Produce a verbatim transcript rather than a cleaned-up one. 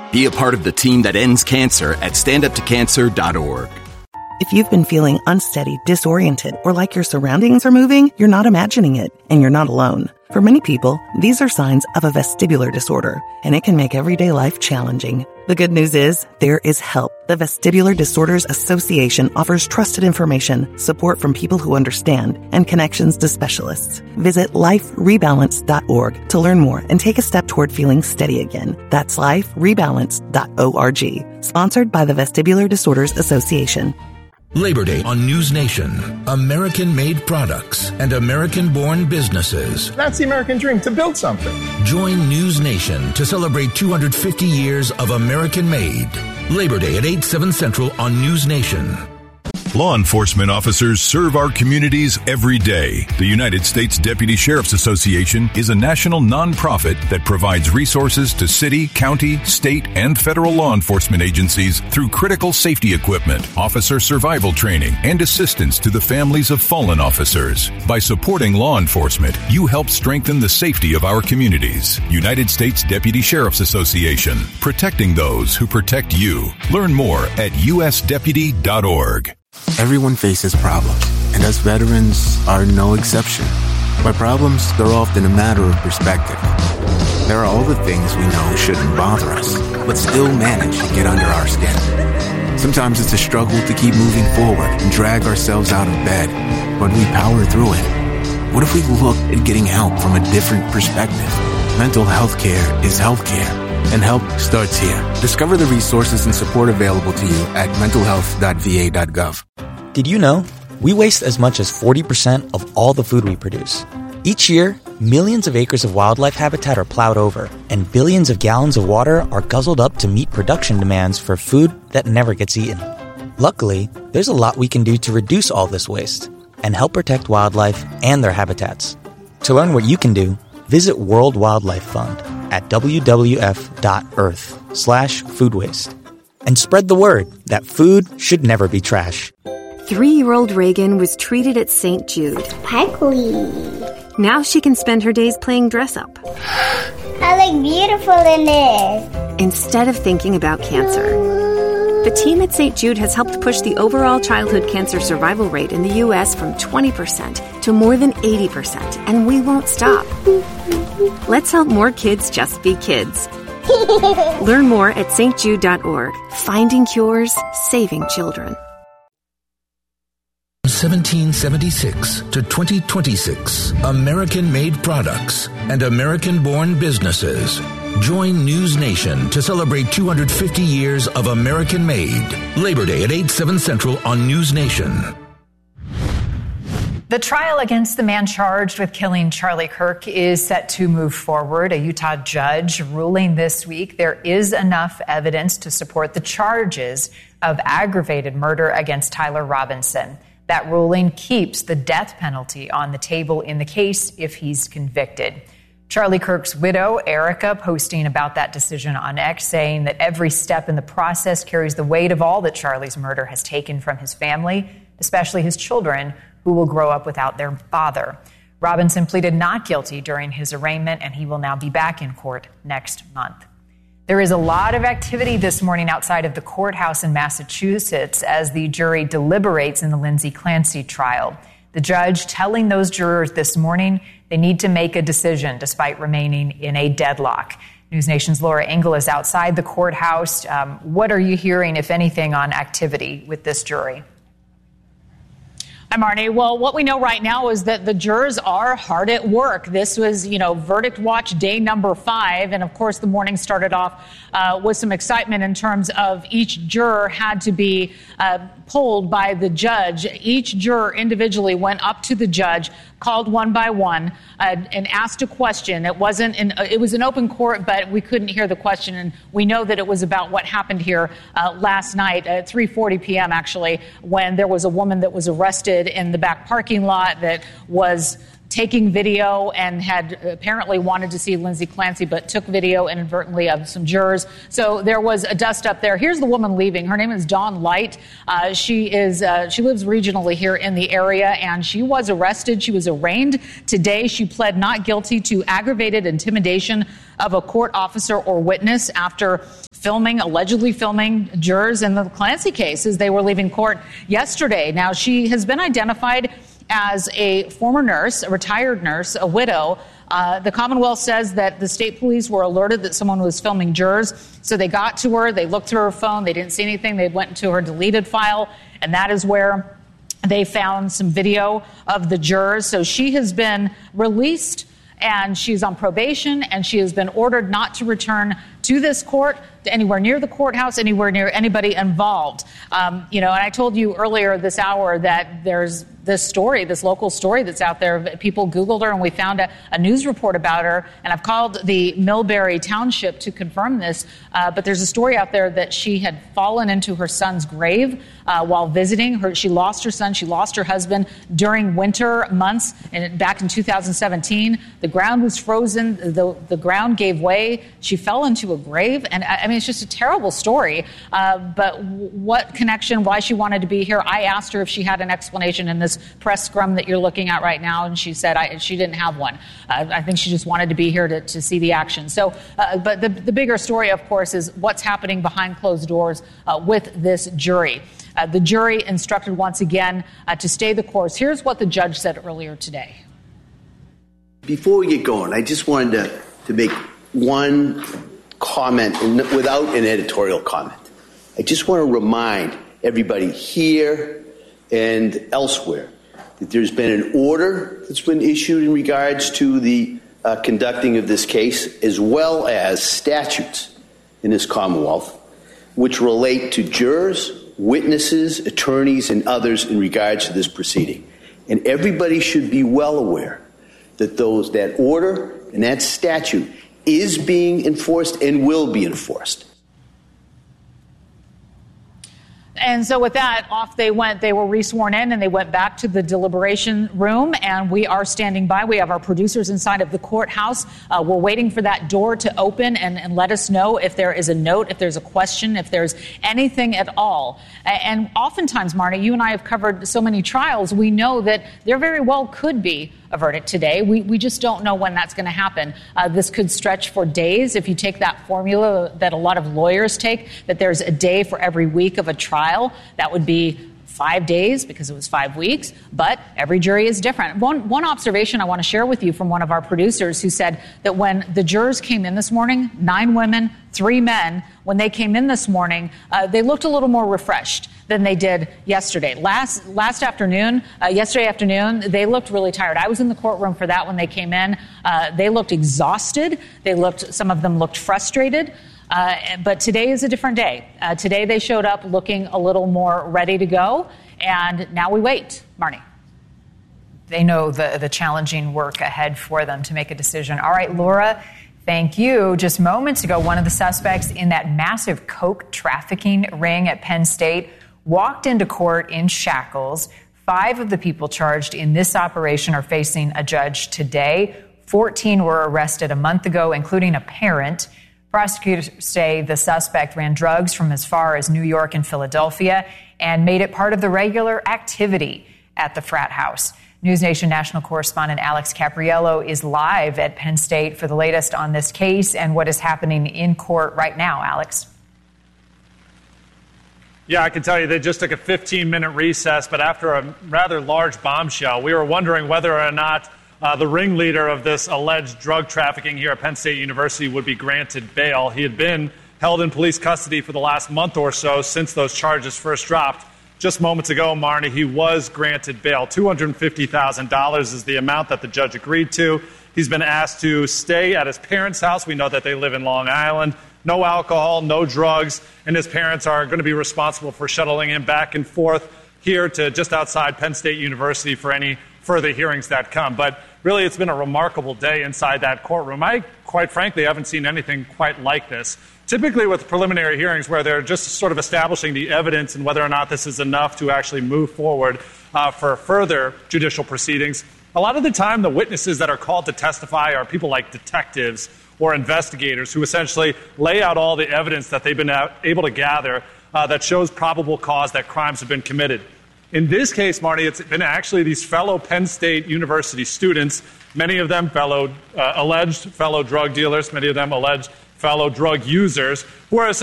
Be a part of the team that ends cancer at stand up to cancer dot org. If you've been feeling unsteady, disoriented, or like your surroundings are moving, you're not imagining it, and you're not alone. For many people, these are signs of a vestibular disorder, and it can make everyday life challenging. The good news is, there is help. The Vestibular Disorders Association offers trusted information, support from people who understand, and connections to specialists. Visit life rebalance dot org to learn more and take a step toward feeling steady again. That's life rebalance dot org. Sponsored by the Vestibular Disorders Association. Labor Day on News Nation. American-made products and American-born businesses. That's the American dream, to build something. Join News Nation to celebrate two hundred fifty years of American-made. Labor Day at eight, seven Central on News Nation. Law enforcement officers serve our communities every day. The United States Deputy Sheriff's Association is a national nonprofit that provides resources to city, county, state, and federal law enforcement agencies through critical safety equipment, officer survival training, and assistance to the families of fallen officers. By supporting law enforcement, you help strengthen the safety of our communities. United States Deputy Sheriff's Association, protecting those who protect you. Learn more at u s deputy dot org. Everyone faces problems, and us veterans are no exception. By problems, they're often a matter of perspective. There are all the things we know shouldn't bother us, but still manage to get under our skin. Sometimes it's a struggle to keep moving forward and drag ourselves out of bed, but we power through it. What if we looked at getting help from a different perspective? Mental health care is health care, and help starts here. Discover the resources and support available to you at mental health dot v a dot gov. Did you know we waste as much as forty percent of all the food we produce? Each year, millions of acres of wildlife habitat are plowed over, and billions of gallons of water are guzzled up to meet production demands for food that never gets eaten. Luckily, there's a lot we can do to reduce all this waste and help protect wildlife and their habitats. To learn what you can do, visit World Wildlife Fund at w w f dot earth slash food waste. And spread the word that food should never be trash. Three-year-old Reagan was treated at Saint Jude. Sparkly. Now she can spend her days playing dress-up. I look beautiful in this. Instead of thinking about cancer. The team at Saint Jude has helped push the overall childhood cancer survival rate in the U S from twenty percent to more than eighty percent, and we won't stop. Let's help more kids just be kids. Learn more at st jude dot org. Finding cures, saving children. seventeen seventy-six to twenty twenty-six, American-made products and American-born businesses. Join News Nation to celebrate two hundred fifty years of American-made. Labor Day at eight, seven Central on News Nation. The trial against the man charged with killing Charlie Kirk is set to move forward. A Utah judge ruling this week there is enough evidence to support the charges of aggravated murder against Tyler Robinson. That ruling keeps the death penalty on the table in the case if he's convicted. Charlie Kirk's widow, Erica, posting about that decision on X, saying that every step in the process carries the weight of all that Charlie's murder has taken from his family, especially his children, who will grow up without their father. Robinson pleaded not guilty during his arraignment, and he will now be back in court next month. There is a lot of activity this morning outside of the courthouse in Massachusetts as the jury deliberates in the Lindsay Clancy trial. The judge telling those jurors this morning they need to make a decision despite remaining in a deadlock. News Nation's Laura Engel is outside the courthouse. Um, what are you hearing, if anything, on activity with this jury? Hi, Marnie. Well, what we know right now is that the jurors are hard at work. This was, you know, verdict watch day number five. And of course, the morning started off uh, with some excitement in terms of each juror had to be uh, polled by the judge. Each juror individually went up to the judge, called one by one, uh, and asked a question. It wasn't an, it was an open court, but we couldn't hear the question. And we know that it was about what happened here uh, last night at three forty p.m. actually, when there was a woman that was arrested in the back parking lot that was taking video and had apparently wanted to see Lindsay Clancy, but took video inadvertently of some jurors. So there was a dust up there. Here's the woman leaving. Her name is Dawn Light. Uh, she is uh, she lives regionally here in the area, and she was arrested. She was arraigned today. She pled not guilty to aggravated intimidation of a court officer or witness after filming, allegedly filming jurors in the Clancy case as they were leaving court yesterday. Now, she has been identified as a former nurse, a retired nurse, a widow. Uh, the Commonwealth says that the state police were alerted that someone was filming jurors. So they got to her, they looked through her phone, they didn't see anything. They went into her deleted file, and that is where they found some video of the jurors. So she has been released, and she's on probation, and she has been ordered not to return to this court, to anywhere near the courthouse, anywhere near anybody involved. Um, you know, and I told you earlier this hour that there's this story, this local story that's out there. People Googled her, and we found a, a news report about her. And I've called the Millbury Township to confirm this. Uh, but there's a story out there that she had fallen into her son's grave uh, while visiting. Her, she lost her son. She lost her husband during winter months. And back in two thousand seventeen, the ground was frozen. The, the ground gave way. She fell into a grave. And I, I mean, it's just a terrible story. Uh, but w- what connection, why she wanted to be here? I asked her if she had an explanation in this press scrum that you're looking at right now, and she said I, she didn't have one. Uh, I think she just wanted to be here to, to see the action. So, uh, but the, the bigger story, of course, is what's happening behind closed doors uh, with this jury. Uh, the jury instructed once again uh, to stay the course. Here's what the judge said earlier today. Before we get going, I just wanted to, to make one comment without an editorial comment. I just want to remind everybody here and elsewhere that there's been an order that's been issued in regards to the uh, conducting of this case, as well as statutes in this Commonwealth, which relate to jurors, witnesses, attorneys, and others in regards to this proceeding. And everybody should be well aware that those that order and that statute is being enforced and will be enforced. And so with that, off they went. They were re-sworn in, and they went back to the deliberation room, and we are standing by. We have our producers inside of the courthouse. Uh, we're waiting for that door to open and, and let us know if there is a note, if there's a question, if there's anything at all. And oftentimes, Marnie, you and I have covered so many trials, we know that there very well could be a verdict today. We we just don't know when that's going to happen. Uh, this could stretch for days. If you take that formula that a lot of lawyers take, that there's a day for every week of a trial, that would be five days because it was five weeks. But every jury is different. One one observation I want to share with you from one of our producers who said that when the jurors came in this morning, nine women, three men, when they came in this morning, uh, they looked a little more refreshed than they did yesterday. Last last afternoon, uh, yesterday afternoon, they looked really tired. I was in the courtroom for that when they came in. Uh, they looked exhausted. They looked, some of them looked frustrated. Uh, but today is a different day. Uh, today they showed up looking a little more ready to go. And now we wait. Marnie. They know the, the challenging work ahead for them to make a decision. All right, Laura, thank you. Just moments ago, one of the suspects in that massive coke trafficking ring at Penn State walked into court in shackles. Five of the people charged in this operation are facing a judge today. fourteen were arrested a month ago, including a parent. Prosecutors say the suspect ran drugs from as far as New York and Philadelphia and made it part of the regular activity at the frat house. News Nation national correspondent Alex Capriello is live at Penn State for the latest on this case and what is happening in court right now. Alex. Yeah, I can tell you they just took a fifteen-minute recess, but after a rather large bombshell, we were wondering whether or not Uh, the ringleader of this alleged drug trafficking here at Penn State University would be granted bail. He had been held in police custody for the last month or so since those charges first dropped. Just moments ago, Marnie, he was granted bail. two hundred fifty thousand dollars is the amount that the judge agreed to. He's been asked to stay at his parents' house. We know that they live in Long Island. No alcohol, no drugs, and his parents are going to be responsible for shuttling him back and forth here to just outside Penn State University for any further hearings that come. But really, it's been a remarkable day inside that courtroom. I, quite frankly, haven't seen anything quite like this. Typically with preliminary hearings where they're just sort of establishing the evidence and whether or not this is enough to actually move forward uh, for further judicial proceedings, a lot of the time the witnesses that are called to testify are people like detectives or investigators who essentially lay out all the evidence that they've been able to gather uh, that shows probable cause that crimes have been committed. In this case, Marty, it's been actually these fellow Penn State University students, many of them fellow uh, alleged fellow drug dealers, many of them alleged fellow drug users, who are essentially